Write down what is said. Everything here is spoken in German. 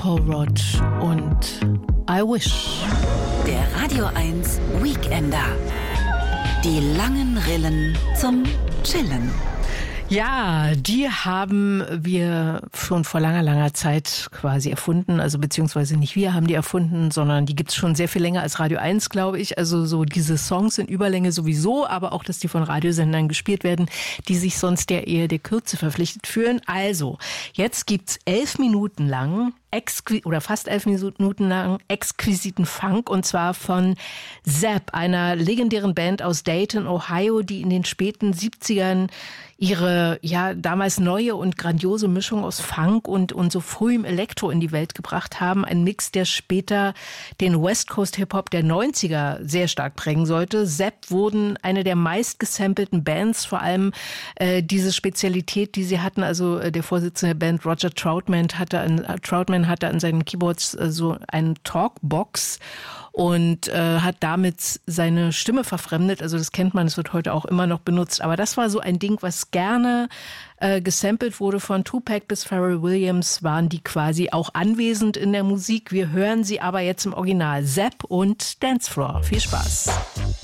Paul Rudd und I Wish. Der Radio 1 Weekender. Die langen Rillen zum Chillen. Ja, die haben wir schon vor langer, langer Zeit quasi erfunden. Also beziehungsweise nicht wir haben die erfunden, sondern die gibt's schon sehr viel länger als Radio 1, glaube ich. Also so diese Songs in Überlänge sowieso, aber auch, dass die von Radiosendern gespielt werden, die sich sonst der eher der Kürze verpflichtet fühlen. Also, jetzt gibt's 11 Minuten lang oder fast 11 Minuten lang exquisiten Funk, und zwar von Zapp, einer legendären Band aus Dayton, Ohio, die in den späten 70ern ihre damals neue und grandiose Mischung aus Funk und so frühem Elektro in die Welt gebracht haben. Ein Mix, der später den West Coast Hip-Hop der 90er sehr stark prägen sollte. Zapp wurden eine der meist gesampelten Bands, vor allem diese Spezialität, die sie hatten. Also der Vorsitzende der Band, Roger Troutman, hatte an seinen Keyboards so eine Talkbox und hat damit seine Stimme verfremdet. Also das kennt man, es wird heute auch immer noch benutzt. Aber das war so ein Ding, was gerne gesampelt wurde. Von Tupac bis Pharrell Williams waren die quasi auch anwesend in der Musik. Wir hören sie aber jetzt im Original. Zapp und Dance Floor. Viel Spaß.